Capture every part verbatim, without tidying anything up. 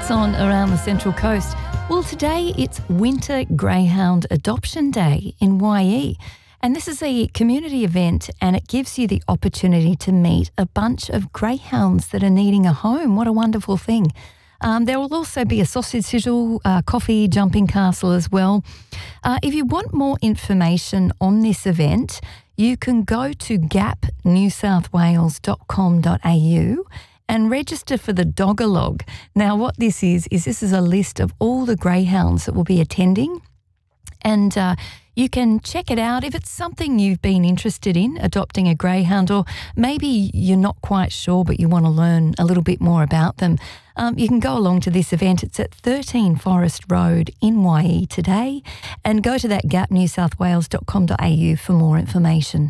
What's on around the Central Coast? Well, today it's Winter Greyhound Adoption Day in Y E. And this is a community event and it gives you the opportunity to meet a bunch of greyhounds that are needing a home. What a wonderful thing. Um, there will also be a sausage sizzle, uh, coffee, jumping castle as well. Uh, if you want more information on this event, you can go to gap new south wales dot com dot a u and register for the Dog-a-log. Now, what this is, is this is a list of all the greyhounds that will be attending. And uh, you can check it out if it's something you've been interested in, adopting a greyhound, or maybe you're not quite sure but you want to learn a little bit more about them. Um, you can go along to this event. It's at thirteen Forest Road in Y E today, and go to that gap new south wales dot com dot a u for more information.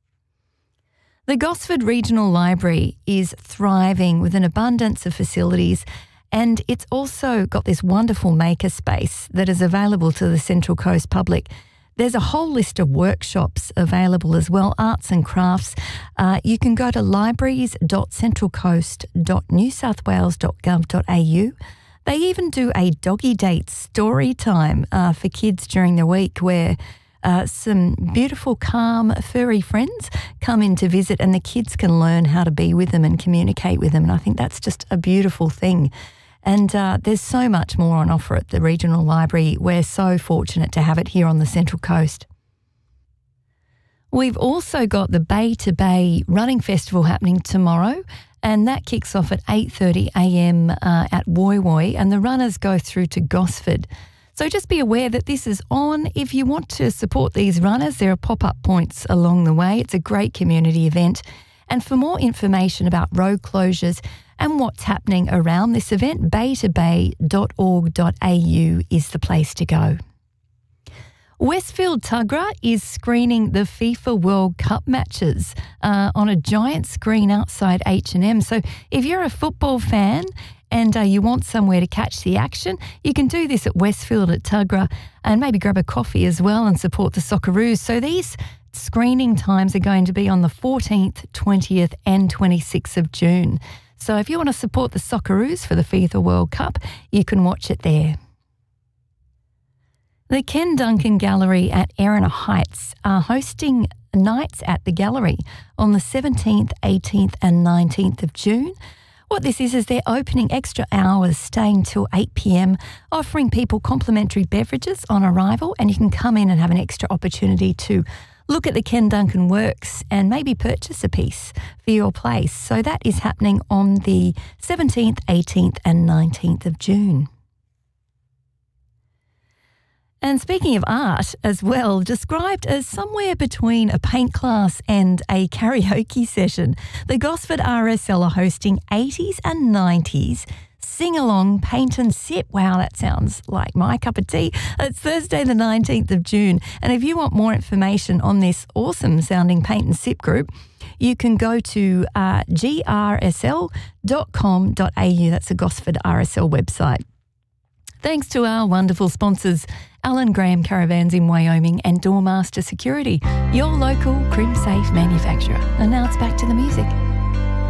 The Gosford Regional Library is thriving with an abundance of facilities, and it's also got this wonderful maker space that is available to the Central Coast public. There's a whole list of workshops available as well, arts and crafts. Uh, you can go to libraries dot central coast dot new south wales dot gov dot a u. They even do a doggy date story time uh, for kids during the week where uh, some beautiful, calm, furry friends come in to visit and the kids can learn how to be with them and communicate with them. And I think that's just a beautiful thing. And uh, there's so much more on offer at the Regional Library. We're so fortunate to have it here on the Central Coast. We've also got the Bay to Bay Running Festival happening tomorrow, and that kicks off at eight thirty a m uh, at Woy Woy, and the runners go through to Gosford. So just be aware that this is on. If you want to support these runners, there are pop-up points along the way. It's a great community event. And for more information about road closures and what's happening around this event, bay to bay dot org dot a u is the place to go. Westfield Tuggerah is screening the FIFA World Cup matches uh, on a giant screen outside H and M. So if you're a football fan and uh, you want somewhere to catch the action, you can do this at Westfield at Tuggerah and maybe grab a coffee as well and support the Socceroos. So these screening times are going to be on the fourteenth, twentieth and twenty-sixth of June. So if you want to support the Socceroos for the FIFA World Cup, you can watch it there. The Ken Duncan Gallery at Erina Heights are hosting nights at the gallery on the seventeenth, eighteenth and nineteenth of June. What this is, is they're opening extra hours, staying till eight p m, offering people complimentary beverages on arrival, and you can come in and have an extra opportunity to look at the Ken Duncan works and maybe purchase a piece for your place. So that is happening on the seventeenth, eighteenth and nineteenth of June. And speaking of art as well, described as somewhere between a paint class and a karaoke session, the Gosford R S L are hosting eighties and nineties sing-along paint and sip. Wow, that sounds like my cup of tea. It's Thursday the nineteenth of June. And if you want more information on this awesome-sounding paint and sip group, you can go to uh, g r s l dot com dot a u. That's a Gosford R S L website. Thanks to our wonderful sponsors, Alan Graham Caravans in Wyoming and Doormaster Security, your local crim-safe manufacturer. And now it's back to the music.